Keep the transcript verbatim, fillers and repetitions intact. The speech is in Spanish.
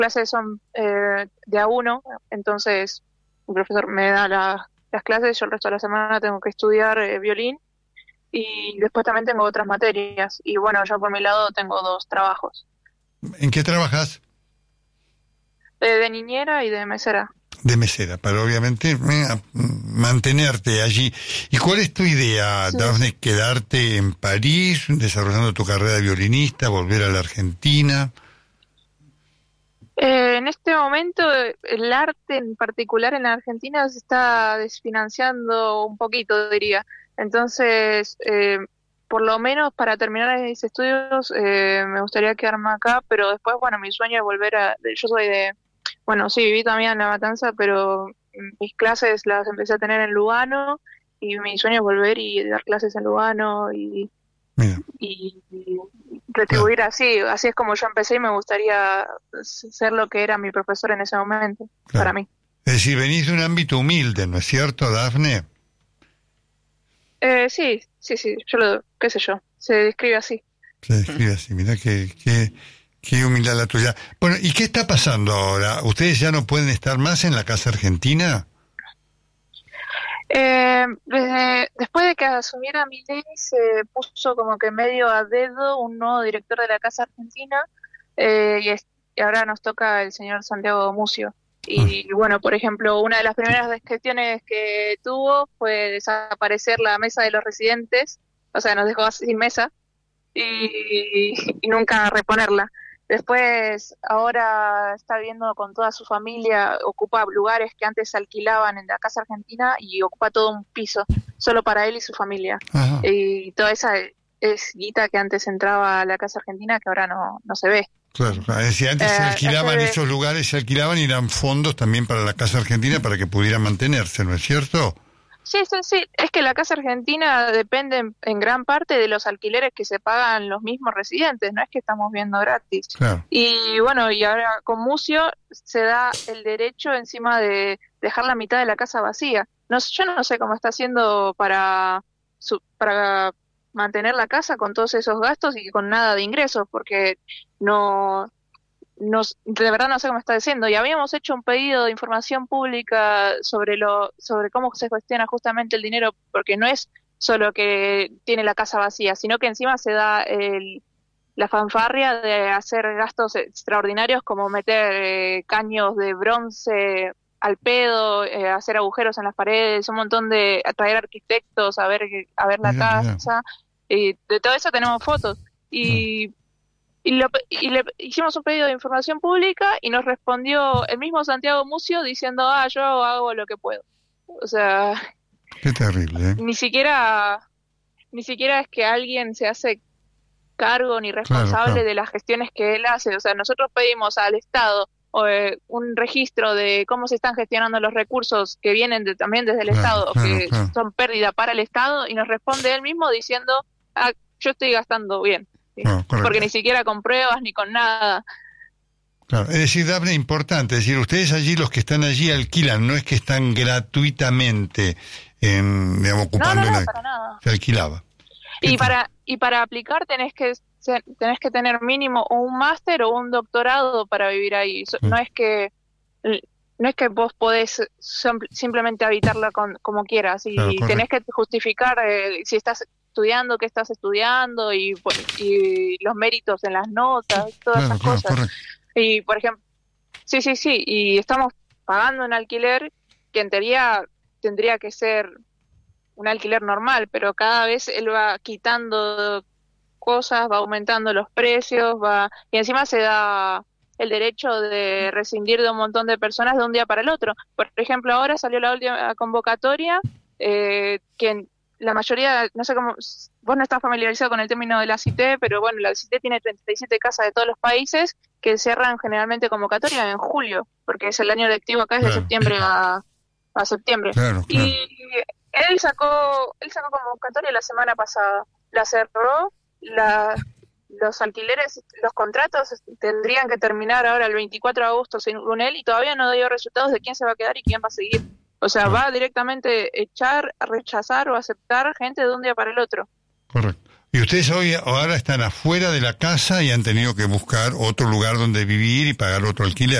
clases son eh, de a uno, entonces el profesor me da la, las clases, yo el resto de la semana tengo que estudiar eh, violín, y después también tengo otras materias, y bueno, yo por mi lado tengo dos trabajos. ¿En qué trabajas? Eh, de niñera y de mesera. De mesera, para obviamente eh, mantenerte allí. ¿Y cuál es tu idea, Sí. Dafne? ¿Quedarte en París, desarrollando tu carrera de violinista, volver a la Argentina? Eh, en este momento el arte en particular en la Argentina se está desfinanciando un poquito, diría. Entonces, eh, por lo menos para terminar mis estudios eh, me gustaría quedarme acá, pero después, bueno, mi sueño es volver a... Yo soy de... Bueno, sí, viví también en La Matanza, pero mis clases las empecé a tener en Lugano, y mi sueño es volver y dar clases en Lugano y... Mira. Y, y retribuir claro. así, así es como yo empecé, y me gustaría ser lo que era mi profesor en ese momento, claro. para mí. Es decir, venís de un ámbito humilde, ¿no es cierto, Dafne? Eh, sí, sí, sí, yo lo, qué sé yo, se describe así. Se describe así, mira qué, qué, qué humildad la tuya. Bueno, ¿y qué está pasando ahora? ¿Ustedes ya no pueden estar más en la Casa Argentina? Eh, desde, después de que asumiera Milei, se puso como que medio a dedo un nuevo director de la Casa Argentina, eh, y, es, y ahora nos toca el señor Santiago Mucio. Y ah. bueno, por ejemplo, una de las primeras gestiones que tuvo fue desaparecer la mesa de los residentes, o sea, nos dejó sin mesa, y, y nunca reponerla. Después, ahora está viviendo con toda su familia, ocupa lugares que antes se alquilaban en la Casa Argentina, y ocupa todo un piso, solo para él y su familia. Ajá. Y toda esa es guita que antes entraba a la Casa Argentina, que ahora no, no se ve. Claro, es decir, antes eh, se alquilaban se esos lugares, se alquilaban y eran fondos también para la Casa Argentina para que pudiera mantenerse, ¿no es cierto? Sí, sí, sí, es que la Casa Argentina depende en, en gran parte de los alquileres que se pagan los mismos residentes, no es que estamos viendo gratis. Claro. Y bueno, y ahora con Mucio se da el derecho encima de dejar la mitad de la casa vacía. No, yo no sé cómo está haciendo para, su, para mantener la casa con todos esos gastos y con nada de ingresos, porque no... Nos, de verdad no sé cómo está diciendo, y habíamos hecho un pedido de información pública sobre lo sobre cómo se gestiona justamente el dinero, porque no es solo que tiene la casa vacía, sino que encima se da el, la fanfarria de hacer gastos extraordinarios como meter eh, caños de bronce al pedo, eh, hacer agujeros en las paredes, un montón de atraer arquitectos a ver a ver la mira, casa, mira. Y de todo eso tenemos fotos y mm. Y, lo, y le hicimos un pedido de información pública y nos respondió el mismo Santiago Mucio diciendo, ah, yo hago lo que puedo. O sea... Qué terrible, ¿eh? Ni siquiera, ni siquiera es que alguien se hace cargo ni responsable claro, claro. de las gestiones que él hace. O sea, nosotros pedimos al Estado eh, un registro de cómo se están gestionando los recursos que vienen de, también desde el claro, Estado, claro, que claro. son pérdida para el Estado, y nos responde él mismo diciendo, ah, yo estoy gastando bien. ¿sí? No, porque ni siquiera con pruebas ni con nada. Claro, es decir, Dafne, importante, es decir, ustedes allí, los que están allí alquilan, no es que están gratuitamente, en, digamos, ocupando no, no, no, la... para nada. Se alquilaba. Y para y para aplicar tenés que tenés que tener mínimo o un máster o un doctorado para vivir ahí. Sí. No es que no es que vos podés simplemente habitarla con, como quieras, y claro, tenés que justificar eh, si estás estudiando, qué estás estudiando, y, y los méritos en las notas, todas claro, esas claro, cosas. Correcto. Y, por ejemplo, sí, sí, sí, y estamos pagando un alquiler que en teoría tendría que ser un alquiler normal, pero cada vez él va quitando cosas, va aumentando los precios, va y encima se da el derecho de rescindir de un montón de personas de un día para el otro. Por ejemplo, ahora salió la última convocatoria, eh, que la mayoría, no sé cómo, vos no estás familiarizado con el término de la C I T E, pero bueno, la C I T E tiene treinta y siete casas de todos los países que cierran generalmente convocatoria en julio, porque es el año lectivo acá, es claro. de septiembre a, a septiembre. Claro, claro. Y él sacó, él sacó convocatoria la semana pasada, la cerró, la, los alquileres, los contratos tendrían que terminar ahora el veinticuatro de agosto según él, y todavía no dio resultados de quién se va a quedar y quién va a seguir. O sea, claro. va directamente echar, rechazar o aceptar gente de un día para el otro. Correcto. Y ustedes hoy ahora están afuera de la casa y han tenido que buscar otro lugar donde vivir y pagar otro alquiler.